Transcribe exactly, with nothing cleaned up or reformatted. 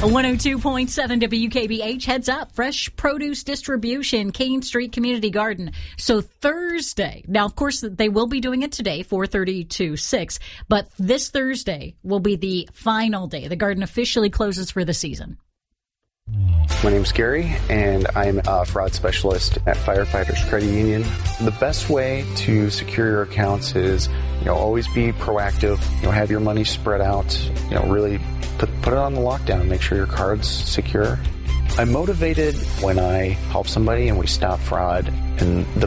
one oh two point seven W K B H. Heads up, fresh produce distribution, Kane Street Community Garden. So Thursday, now of course they will be doing it today, four thirty to six, but this Thursday will be the final day. The garden officially closes for the season. My name's Gary, and I'm a fraud specialist at Firefighters Credit Union. The best way to secure your accounts is, you know, always be proactive, you know, have your money spread out, you know, really put, put it on the lockdown, make sure your card's secure. I'm motivated when I help somebody and we stop fraud, and the